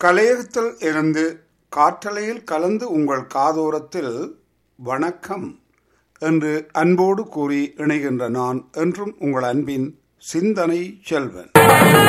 கலையகத்தில் இருந்து காற்றலையில் கலந்து உங்கள் காதோரத்தில் வணக்கம் என்று அன்போடு கூறி இணைகின்ற நான் என்றும் உங்கள் அன்பின் சிந்தனை செல்வன்.